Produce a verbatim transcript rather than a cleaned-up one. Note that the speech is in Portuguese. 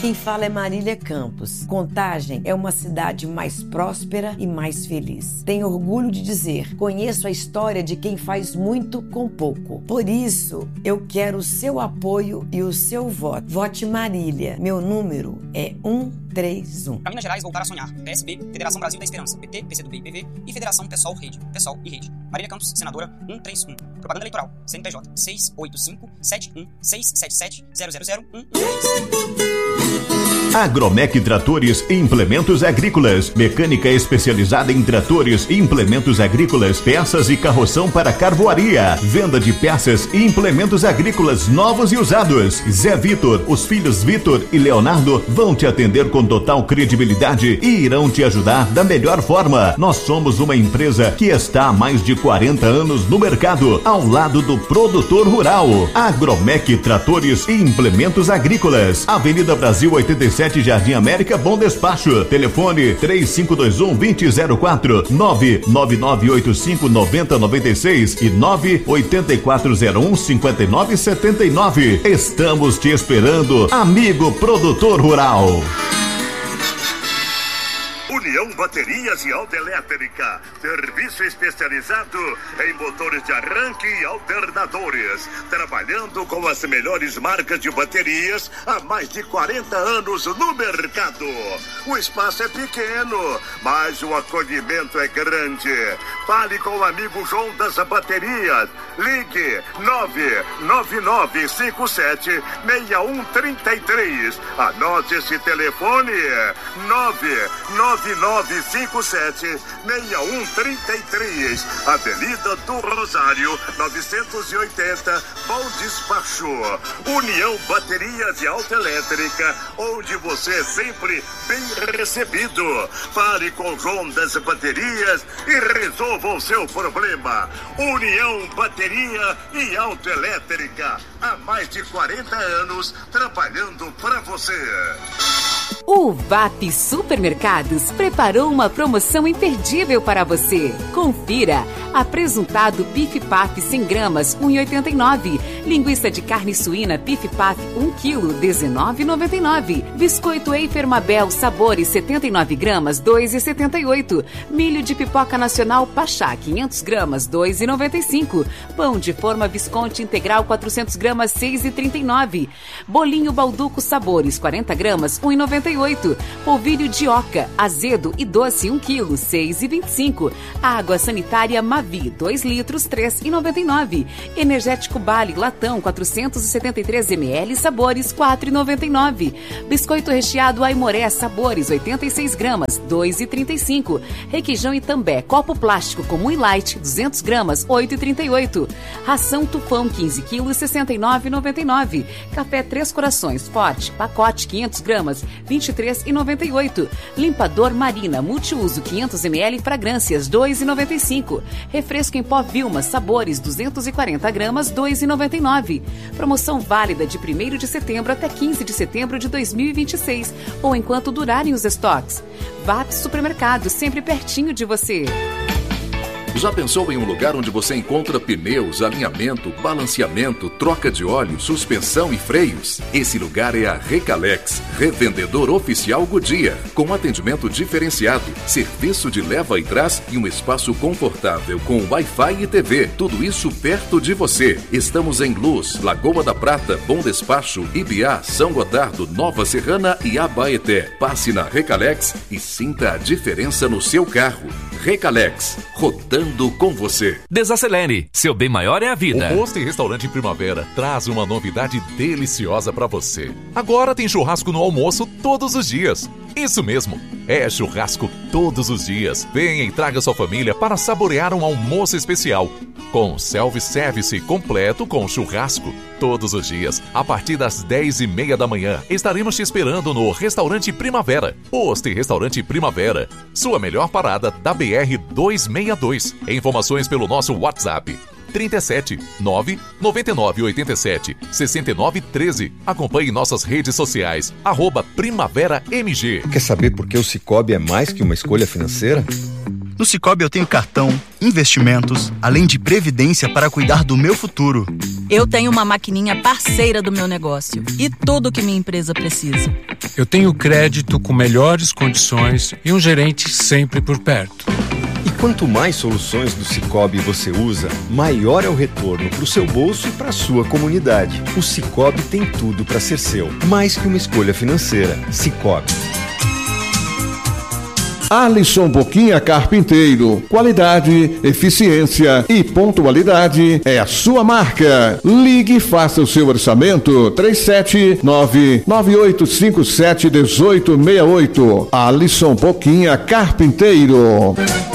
quem fala é Marília Campos. Contagem é uma cidade mais próspera e mais feliz. Tenho orgulho de dizer, conheço a história de quem faz muito com pouco. Por isso, eu quero o seu apoio e o seu voto. Vote Marília. Meu número é um três um. Para Minas Gerais, voltar a sonhar. P S B, Federação Brasil da Esperança, P T, P C do B e P V e Federação Pessoal Rede, Pessoal e Rede. Marília Campos, senadora um três um. Propaganda eleitoral, C N P J seis oito cinco sete um seis sete sete zero zero zero um três. Agromec Tratores e Implementos Agrícolas. Mecânica especializada em tratores e implementos agrícolas, peças e carroção para carvoaria. Venda de peças e implementos agrícolas novos e usados. Zé Vitor, os filhos Vitor e Leonardo vão te atender com total credibilidade e irão te ajudar da melhor forma. Nós somos uma empresa que está há mais de quarenta anos no mercado, ao lado do produtor rural. Agromec Tratores e Implementos Agrícolas. Avenida Brasil oitenta e sete, Jardim América, Bom Despacho. Telefone três cinco dois um, dois zero zero quatro, nove nove nove oito cinco nove zero nove seis e nove oito quatro zero um cinco nove sete nove. Estamos te esperando, amigo produtor rural. União Baterias e Autoelétrica, serviço especializado em motores de arranque e alternadores, trabalhando com as melhores marcas de baterias há mais de quarenta anos no mercado. O espaço é pequeno, mas o acolhimento é grande. Fale com o amigo João das Baterias. Ligue nove nove nove cinco sete seis um três três. Anote esse telefone: nove nove nove cinco sete seis um três três. Avenida do Rosário, novecentos e oitenta, Bom Despacho. União Baterias e Autoelétrica, onde você é sempre bem recebido. Fale com João das Baterias e resolva o seu problema. União Bateria e Autoelétrica, há mais de quarenta anos trabalhando para você. O V A P Supermercados preparou uma promoção imperdível para você. Confira! Apresuntado Pif Paf cem gramas, um real e oitenta e nove centavos. Linguiça de carne suína Pif Paf um quilo, dezenove reais e noventa e nove centavos. Biscoito Eifer Mabel Sabores setenta e nove gramas, dois reais e setenta e oito centavos. Milho de pipoca nacional Pachá quinhentos gramas, dois reais e noventa e cinco centavos. Pão de forma Visconti integral quatrocentos gramas, seis reais e trinta e nove centavos. Bolinho Balduco Sabores quarenta gramas, um real e noventa e oito centavos. Polvilho de oca, azedo e doce um quilo, seis reais e vinte e cinco centavos. Água sanitária Mavi, dois litros, três reais e noventa e nove centavos. Energético Bali Latão, quatrocentos e setenta e três mililitros, sabores, quatro reais e noventa e nove centavos. Biscoito recheado Aimoré Sabores, oitenta e seis gramas, dois reais e trinta e cinco centavos. Requeijão Itambé, copo plástico comum e light, duzentos gramas, oito reais e trinta e oito centavos. Ração Tufão, quinze quilos, sessenta e nove reais e noventa e nove centavos. Café Três Corações, Forte, pacote, quinhentos gramas, vinte e três reais e noventa e oito centavos. Limpador Marina, multiuso, quinhentos mililitros, fragrâncias, dois reais e noventa e cinco centavos. Refresco em pó Vilma, sabores, duzentos e quarenta gramas, dois reais e noventa e nove centavos. Promoção válida de primeiro de setembro até quinze de setembro de dois mil e vinte e seis, ou enquanto durarem os estoques. V A P Supermercado, sempre pertinho de você. Já pensou em um lugar onde você encontra pneus, alinhamento, balanceamento, troca de óleo, suspensão e freios? Esse lugar é a Recalex, revendedor oficial Goodyear, com atendimento diferenciado, serviço de leva e trás e um espaço confortável com Wi-Fi e T V. Tudo isso perto de você. Estamos em Luz, Lagoa da Prata, Bom Despacho, Ibiá, São Gotardo, Nova Serrana e Abaeté. Passe na Recalex e sinta a diferença no seu carro. Recalex, rodando com você. Desacelere, seu bem maior é a vida. O Posto e Restaurante Primavera traz uma novidade deliciosa para você. Agora tem churrasco no almoço todos os dias. Isso mesmo, é churrasco todos os dias. Venha e traga sua família para saborear um almoço especial. Com self-service completo com churrasco. Todos os dias, a partir das dez e meia da manhã, estaremos te esperando no Restaurante Primavera. Posto e Restaurante Primavera, sua melhor parada da B R duzentos e sessenta e dois. Informações pelo nosso WhatsApp. trinta e sete, nove, noventa e nove, oitenta e sete, sessenta e nove, treze. Acompanhe nossas redes sociais, arroba Primavera M G. Quer saber por que o Cicobi é mais que uma escolha financeira? No Sicoob eu tenho cartão, investimentos, além de previdência para cuidar do meu futuro. Eu tenho uma maquininha parceira do meu negócio e tudo que minha empresa precisa. Eu tenho crédito com melhores condições e um gerente sempre por perto. E quanto mais soluções do Sicoob você usa, maior é o retorno para o seu bolso e para a sua comunidade. O Sicoob tem tudo para ser seu, mais que uma escolha financeira. Sicoob. Alisson Boquinha Carpinteiro. Qualidade, eficiência e pontualidade é a sua marca. Ligue e faça o seu orçamento. três sete nove, nove oito cinco sete, um oito seis oito. Alisson Boquinha Carpinteiro.